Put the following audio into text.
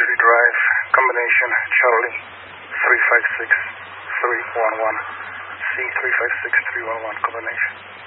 Tree Drive, combination Charlie 356-311, C 356-311 combination.